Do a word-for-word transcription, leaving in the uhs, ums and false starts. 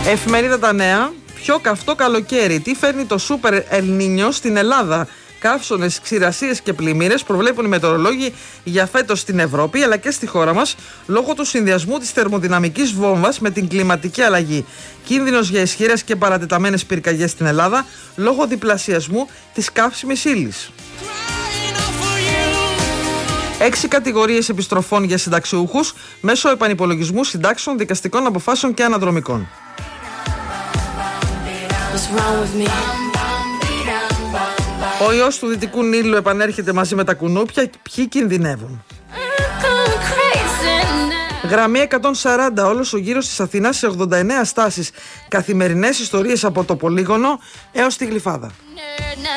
Εφημερίδα Τα Νέα. Πιο καυτό καλοκαίρι. Τι φέρνει το Σούπερ Ελνίνιο στην Ελλάδα? Καύσωνες, ξηρασίες και πλημμύρες προβλέπουν οι μετεωρολόγοι για φέτος στην Ευρώπη αλλά και στη χώρα μας λόγω του συνδυασμού της θερμοδυναμικής βόμβας με την κλιματική αλλαγή. Κίνδυνος για ισχυρές και παρατεταμένες πυρκαγιές στην Ελλάδα λόγω διπλασιασμού της καύσιμης ύλης. Έξι κατηγορίες επιστροφών για συνταξιούχους μέσω επανυπολογισμού συντάξεων, δικαστικών αποφάσεων και αναδρομικών. Ο ιός του Δυτικού Νείλου επανέρχεται μαζί με τα κουνούπια. Ποιοι κινδυνεύουν? Γραμμή εκατόν σαράντα, όλος ο γύρος της Αθηνάς σε ογδόντα εννέα στάσεις. Καθημερινές ιστορίες από το Πολύγωνο έως τη Γλυφάδα.